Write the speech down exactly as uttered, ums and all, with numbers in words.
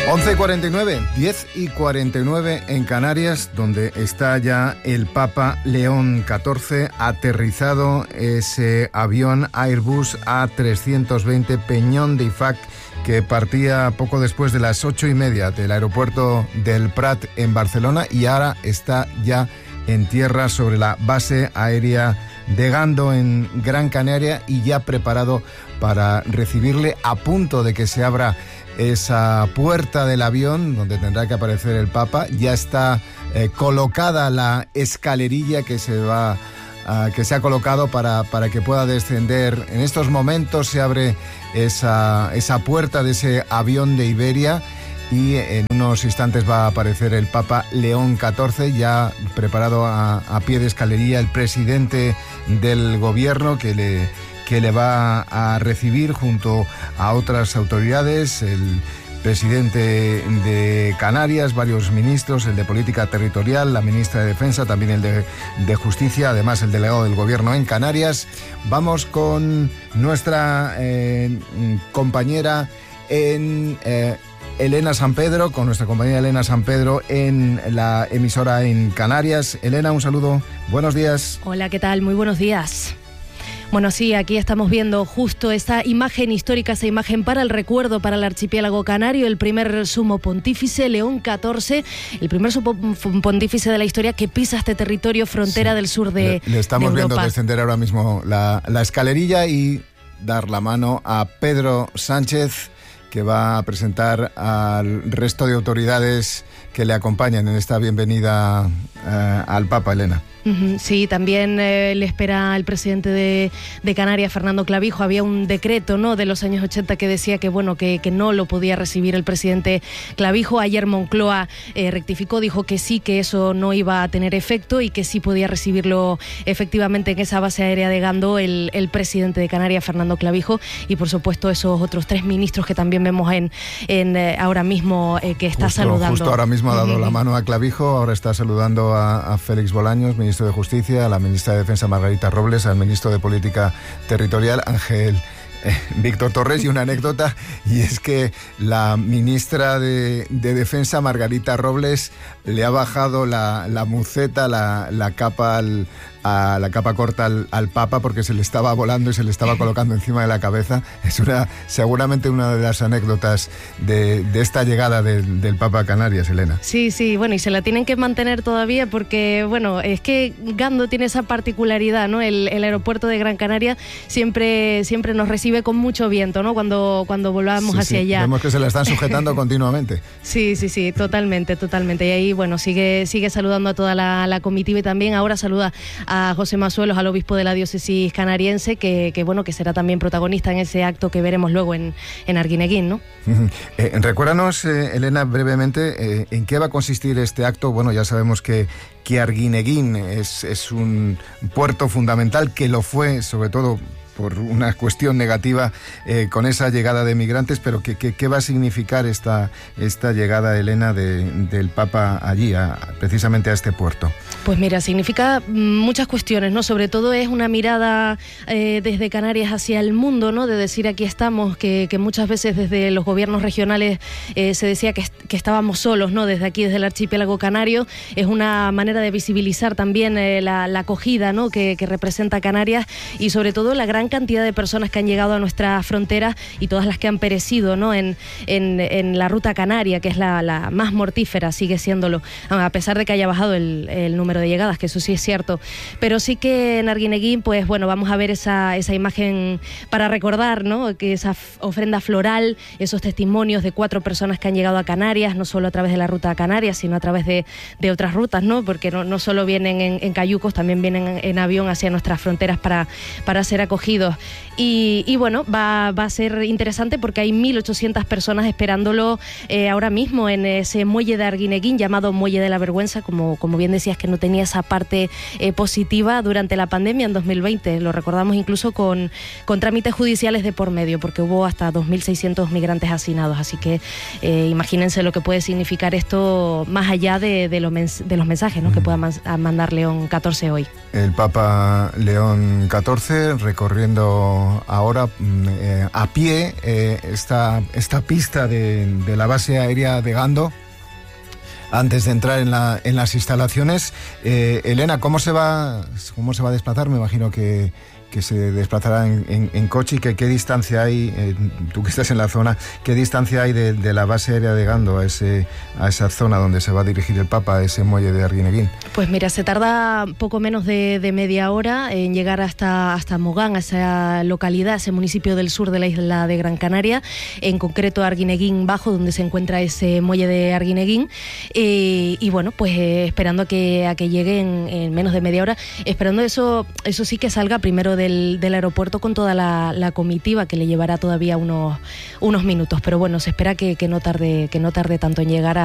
once y cuarenta y nueve, diez y cuarenta y nueve en Canarias, donde está ya el Papa León catorce, aterrizado ese avión Airbus A trescientos veinte Peñón de Ifac, que partía poco después de las ocho y media del aeropuerto del Prat en Barcelona y ahora está ya en tierra sobre la base aérea de Gando en Gran Canaria y ya preparado para recibirle, a punto de que se abra esa puerta del avión donde tendrá que aparecer el Papa. Ya está eh, colocada la escalerilla que se va uh, que se ha colocado para, para que pueda descender. En estos momentos se abre esa, esa puerta de ese avión de Iberia y en unos instantes va a aparecer el Papa León catorce, ya preparado a, a pie de escalerilla, el presidente del gobierno que le que le va a recibir junto a otras autoridades, el presidente de Canarias, varios ministros, el de Política Territorial, la ministra de Defensa, también el de, de Justicia, además el delegado del Gobierno en Canarias. Vamos con nuestra eh, compañera en... Eh, Elena San Pedro, con nuestra compañera Elena San Pedro en la emisora en Canarias. Elena, un saludo, buenos días. Hola, ¿qué tal? Muy buenos días. Bueno, sí, aquí estamos viendo justo esta imagen histórica, esa imagen para el recuerdo para el archipiélago canario, el primer sumo pontífice, León catorce, el primer sumo pontífice de la historia que pisa este territorio frontera sí. del sur de, le, le estamos de Europa. viendo descender ahora mismo la, la escalerilla y dar la mano a Pedro Sánchez, que va a presentar al resto de autoridades que le acompañan en esta bienvenida uh, al Papa, Elena. Sí, también eh, le espera el presidente de, de Canarias, Fernando Clavijo. Había un decreto, ¿no?, de los años ochenta que decía que bueno que, que no lo podía recibir el presidente Clavijo. Ayer Moncloa eh, rectificó, dijo que sí, que eso no iba a tener efecto y que sí podía recibirlo efectivamente en esa base aérea de Gando el, el presidente de Canarias, Fernando Clavijo, y por supuesto esos otros tres ministros que también vemos en, en eh, ahora mismo eh, que está justo, saludando. Justo ahora mismo ha dado uh-huh. la mano a Clavijo, ahora está saludando a, a Félix Bolaños, ministro de Justicia, a la ministra de Defensa Margarita Robles, al ministro de Política Territorial Ángel eh, Víctor Torres. Y una anécdota, y es que la ministra de, de Defensa Margarita Robles le ha bajado la, la muceta, la, la capa al, a la capa corta al, al Papa porque se le estaba volando y se le estaba colocando encima de la cabeza. Es una seguramente una de las anécdotas de, de esta llegada del, del Papa a Canarias, Elena. Sí, sí, bueno, y se la tienen que mantener todavía porque, bueno, es que Gando tiene esa particularidad, ¿no? El, el aeropuerto de Gran Canaria siempre, siempre nos recibe con mucho viento, ¿no? Cuando, cuando volvamos sí, hacia sí. allá. Vemos que se la están sujetando continuamente. Sí, sí, sí, totalmente, totalmente. Y ahí, bueno, sigue, sigue saludando a toda la, la comitiva y también ahora saluda a José Masuelos, al obispo de la diócesis canariense, que, que bueno, que será también protagonista en ese acto que veremos luego en, en Arguineguín, ¿no? Eh, recuérdanos, eh, Elena, brevemente, eh, en qué va a consistir este acto. Bueno, ya sabemos que, que Arguineguín es, es un puerto fundamental, que lo fue, sobre todo por una cuestión negativa eh, con esa llegada de migrantes, pero ¿qué, qué, qué va a significar esta, esta llegada, Elena, de, del Papa allí, a, precisamente a este puerto? Pues mira, significa muchas cuestiones, ¿no? Sobre todo es una mirada eh, desde Canarias hacia el mundo, ¿no? De decir aquí estamos, que, que muchas veces desde los gobiernos regionales eh, se decía que, que estábamos solos, ¿no? Desde aquí, desde el archipiélago canario, es una manera de visibilizar también eh, la, la acogida, ¿no?, que, que representa Canarias y sobre todo la gran cantidad de personas que han llegado a nuestras fronteras y todas las que han perecido, ¿no?, en, en, en la ruta canaria, que es la, la más mortífera, sigue siéndolo, a pesar de que haya bajado el, el número de llegadas, que eso sí es cierto. Pero sí que en Arguineguín, pues bueno, vamos a ver esa, esa imagen para recordar, ¿no?, que esa ofrenda floral, esos testimonios de cuatro personas que han llegado a Canarias, no solo a través de la ruta canaria, sino a través de, de otras rutas, ¿no?, porque no, no solo vienen en, en cayucos, también vienen en, en avión hacia nuestras fronteras para, para ser acogidos. Y, y bueno, va, va a ser interesante porque hay mil ochocientas personas esperándolo eh, ahora mismo en ese muelle de Arguineguín, llamado Muelle de la Vergüenza, como, como bien decías, que no tenía tenía esa parte eh, positiva durante la pandemia en dos mil veinte. Lo recordamos incluso con, con trámites judiciales de por medio, porque hubo hasta dos mil seiscientos migrantes hacinados. Así que eh, imagínense lo que puede significar esto más allá de, de, lo mens- de los mensajes, ¿no?, mm. que pueda man- mandar León catorce hoy. El Papa León catorce recorriendo ahora eh, a pie eh, esta, esta pista de, de la base aérea de Gando, antes de entrar en, la, en las instalaciones. Eh, Elena, ¿cómo se va, cómo se va a desplazar? Me imagino que, que se desplazará en, en, en coche. ¿Y que, qué distancia hay, eh, tú que estás en la zona, qué distancia hay de, de la base aérea de Gando a, ese, a esa zona donde se va a dirigir el Papa, a ese muelle de Arguineguín? Pues mira, se tarda poco menos de, de media hora en llegar hasta, hasta Mogán, a esa localidad, ese municipio del sur de la isla de Gran Canaria, en concreto Arguineguín Bajo, donde se encuentra ese muelle de Arguineguín. Eh, y bueno, pues eh, esperando a que, a que llegue en, en menos de media hora, esperando eso, eso sí que salga primero del, del aeropuerto con toda la, la comitiva, que le llevará todavía unos, unos minutos. Pero bueno, se espera que, que, no tarde, que no tarde tanto en llegar a